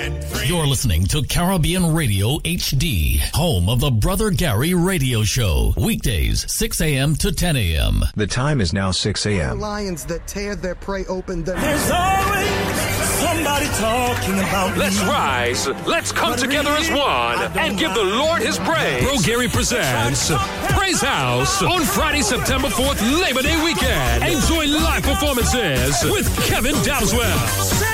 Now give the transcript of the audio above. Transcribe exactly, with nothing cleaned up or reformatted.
You're listening to Caribbean Radio H D, home of the Brother Gary Radio Show. Weekdays, six a.m. to ten a.m. The time is now six a.m. Lions that tear their prey open. The- There's always somebody talking about Let's me. rise. Let's come together as one and give the Lord his praise. Bro Gary presents Praise House on Friday, September fourth, Labor Day weekend. Enjoy live performances with Kevin Dowswell.